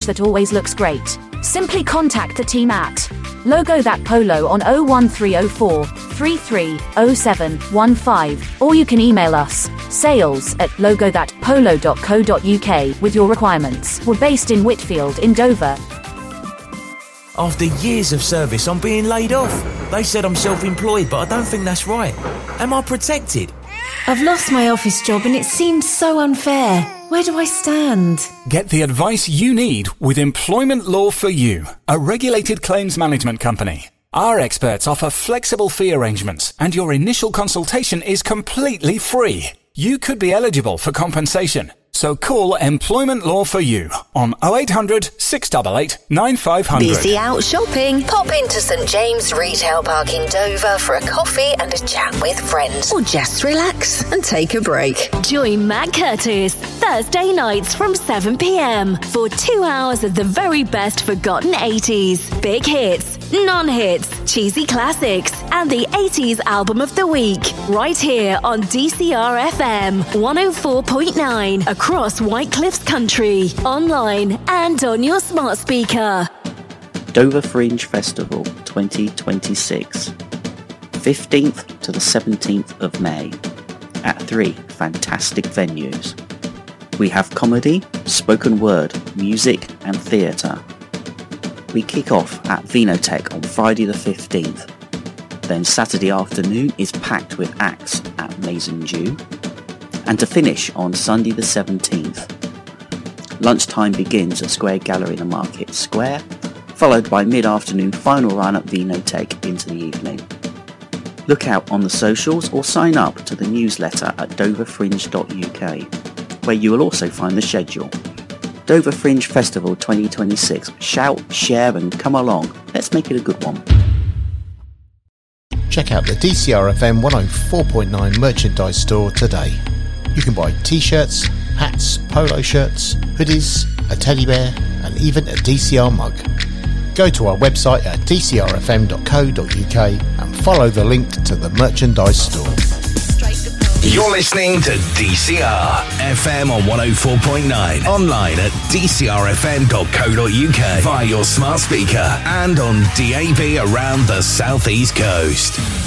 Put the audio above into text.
that always looks great? Simply contact the team at Logo That Polo on 01304 330715, or you can email us sales@logothatpolo.co.uk with your requirements. We're based in Whitfield in Dover. After years of service, I'm being laid off. They said I'm self-employed, but I don't think that's right. Am I protected? I've lost my office job and it seems so unfair. Where do I stand? Get the advice you need with Employment Law for You, a regulated claims management company. Our experts offer flexible fee arrangements and your initial consultation is completely free. You could be eligible for compensation. So call Employment Law for You on 0800 688 9500. Busy out shopping? Pop into St James Retail Park in Dover for a coffee and a chat with friends. Or just relax and take a break. Join Matt Curtis Thursday nights from 7 p.m. for 2 hours of the very best forgotten 80s. Big hits, non-hits, cheesy classics, and the 80s album of the week. Right here on DCR FM 104.9 across White Cliffs Country, online and on your smart speaker. Dover Fringe Festival 2026, 15th to the 17th of May, at 3 fantastic venues. We have comedy, spoken word, music and theatre. We kick off at Vinotech on Friday the 15th. Then Saturday afternoon is packed with acts at Maison Dew. And to finish on Sunday the 17th. Lunchtime begins at Square Gallery in the Market Square, followed by mid-afternoon final run at Vinotech into the evening. Look out on the socials or sign up to the newsletter at doverfringe.uk, where you will also find the schedule. Dover Fringe Festival 2026. Shout, share and come along. Let's make it a good one. Check out the DCR FM 104.9 merchandise store today. You can buy t-shirts, hats, polo shirts, hoodies, a teddy bear and even a DCR mug. Go to our website at dcrfm.co.uk and follow the link to the merchandise store. You're listening to DCR FM on 104.9, online at dcrfm.co.uk via your smart speaker and on DAB around the South East Coast.